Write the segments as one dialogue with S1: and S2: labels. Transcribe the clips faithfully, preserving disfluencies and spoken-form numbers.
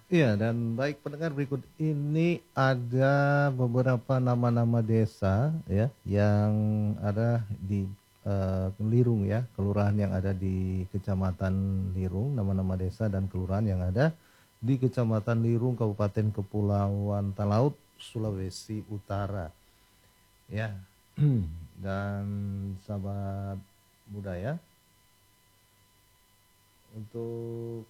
S1: Iya, dan baik pendengar, berikut ini ada beberapa nama-nama desa ya yang ada di eh, Lirung ya, kelurahan yang ada di Kecamatan Lirung, nama-nama desa dan kelurahan yang ada di Kecamatan Lirung, Kabupaten Kepulauan Talaut, Sulawesi Utara. Ya. Dan sahabat budaya, untuk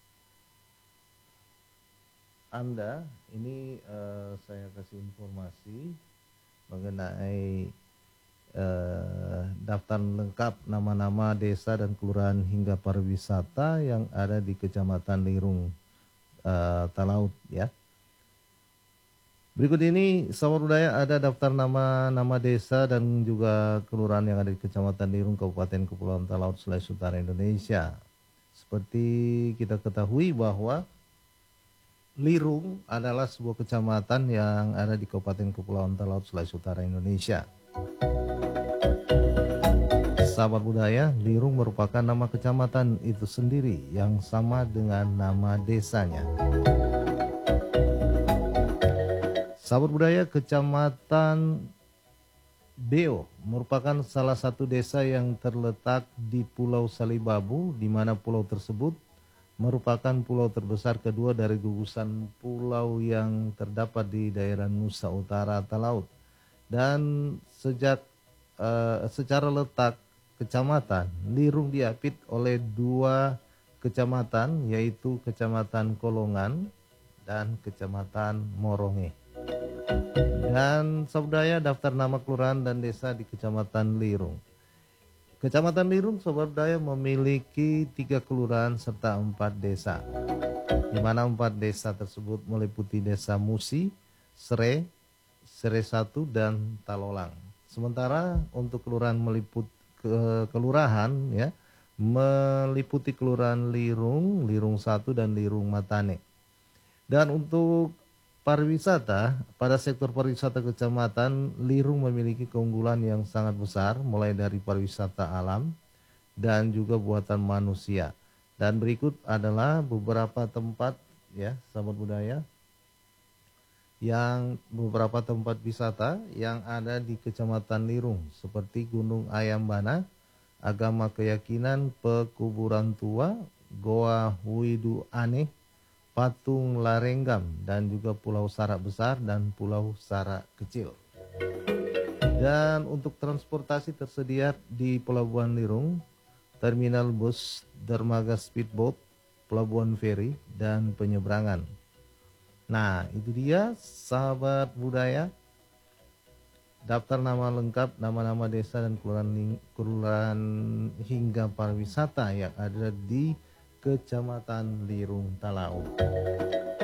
S1: Anda ini eh, saya kasih informasi mengenai eh, daftar lengkap nama-nama desa dan kelurahan hingga pariwisata yang ada di Kecamatan Lirung, eh, Talaut ya. Berikut ini sahabat budaya ada daftar nama-nama desa dan juga kelurahan yang ada di Kecamatan Lirung, Kabupaten Kepulauan Talaut, Sulawesi Utara, Indonesia. Seperti kita ketahui bahwa Lirung adalah sebuah kecamatan yang ada di Kabupaten Kepulauan Talaut, Sulawesi Utara, Indonesia. Sahabat budaya, Lirung merupakan nama kecamatan itu sendiri yang sama dengan nama desanya. Sahabat budaya, Kecamatan Beo merupakan salah satu desa yang terletak di Pulau Salibabu, di mana pulau tersebut merupakan pulau terbesar kedua dari gugusan pulau yang terdapat di daerah Nusa Utara Talaut. Dan sejak uh, secara letak kecamatan, Lirung diapit oleh dua kecamatan, yaitu Kecamatan Kolongan dan Kecamatan Moronge. Dan saudara, daftar nama kelurahan dan desa di Kecamatan Lirung. Kecamatan Lirung, sobat budaya, memiliki tiga kelurahan serta empat desa, di mana empat desa tersebut meliputi Desa Musi, Sere, Sere satu, dan Talolang. Sementara untuk kelurahan meliput ke, kelurahan ya meliputi Kelurahan Lirung, Lirung satu, dan Lirung Matane. Dan untuk pariwisata, pada sektor pariwisata Kecamatan Lirung memiliki keunggulan yang sangat besar, mulai dari pariwisata alam dan juga buatan manusia. Dan berikut adalah beberapa tempat ya, sahabat budaya, yang beberapa tempat wisata yang ada di Kecamatan Lirung, seperti Gunung Ayambana, Agama Keyakinan Pekuburan Tua, Goa Huidu Aneh, Patung Larenggam, dan juga Pulau Sarak Besar dan Pulau Sarak Kecil. Dan untuk transportasi tersedia di Pelabuhan Lirung, terminal bus, dermaga speedboat, pelabuhan feri, dan penyeberangan. Nah, itu dia sahabat budaya, daftar nama lengkap, nama-nama desa dan kelurahan, kelurahan hingga pariwisata yang ada di Kecamatan Lirung Talaut.